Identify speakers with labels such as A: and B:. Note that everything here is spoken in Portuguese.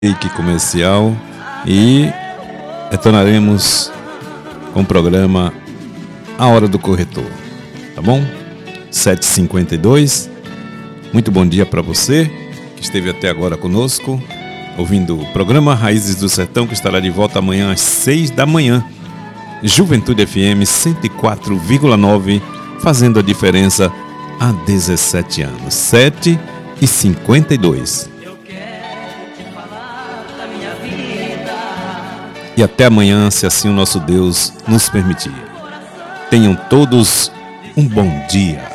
A: break comercial e retornaremos com o programa A Hora do Corretor, tá bom? 7h52. Muito bom dia para você que esteve até agora conosco, ouvindo o programa Raízes do Sertão, que estará de volta amanhã às 6 da manhã. Juventude FM 104,9, fazendo a diferença há 17 anos. 7h52. E até amanhã, se assim o nosso Deus nos permitir. Tenham todos um bom dia.